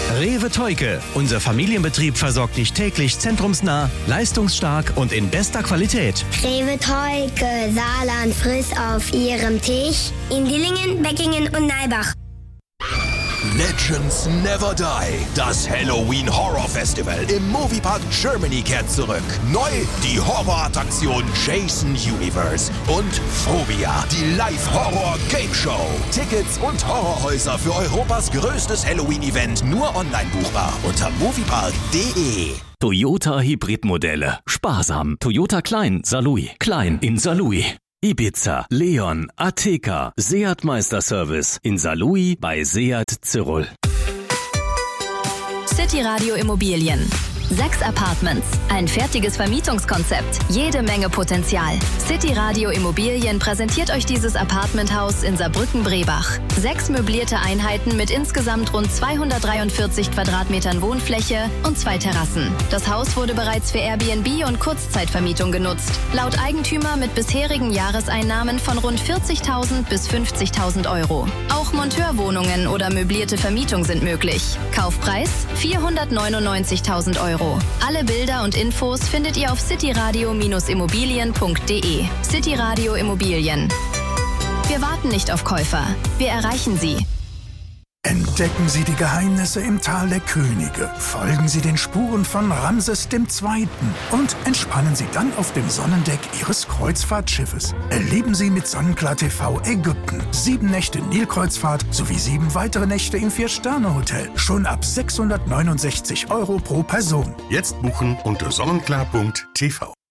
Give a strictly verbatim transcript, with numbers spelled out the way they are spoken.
Rewe Theuke. Unser Familienbetrieb versorgt dich täglich zentrumsnah, leistungsstark und in bester Qualität. Rewe Theuke, Saarland friss auf ihrem Tisch in Dillingen, Beckingen und Neibach. Legends Never Die. Das Halloween Horror Festival im Moviepark Germany kehrt zurück. Neu die Horrorattraktion Jason Universe und Phobia, die Live-Horror-Game Show. Tickets und Horrorhäuser für Europas größtes Halloween-Event nur online buchbar unter moviepark punkt de. Toyota Hybridmodelle. Sparsam. Toyota Klein, Saarlouis. Klein in Saarlouis. Ibiza, Leon, Ateca, Seat Meisterservice in Saarlouis bei Seat Zyrol. City Radio Immobilien. Sechs Apartments, ein fertiges Vermietungskonzept, jede Menge Potenzial. City Radio Immobilien präsentiert euch dieses Apartmenthaus in Saarbrücken-Brebach. Sechs möblierte Einheiten mit insgesamt rund zweihundertdreiundvierzig Quadratmetern Wohnfläche und zwei Terrassen. Das Haus wurde bereits für Airbnb und Kurzzeitvermietung genutzt. Laut Eigentümer mit bisherigen Jahreseinnahmen von rund vierzigtausend bis fünfzigtausend Euro. Auch Monteurwohnungen oder möblierte Vermietung sind möglich. Kaufpreis vierhundertneunundneunzigtausend Euro. Alle Bilder und Infos findet ihr auf cityradio Immobilien punkt de. City Radio Immobilien. Wir warten nicht auf Käufer, wir erreichen sie. Entdecken Sie die Geheimnisse im Tal der Könige. Folgen Sie den Spuren von Ramses der Zweite. Und entspannen Sie dann auf dem Sonnendeck Ihres Kreuzfahrtschiffes. Erleben Sie mit Sonnenklar T V Ägypten. Sieben Nächte Nilkreuzfahrt sowie sieben weitere Nächte im Vier-Sterne-Hotel. Schon ab sechshundertneunundsechzig Euro pro Person. Jetzt buchen unter sonnenklar punkt t v.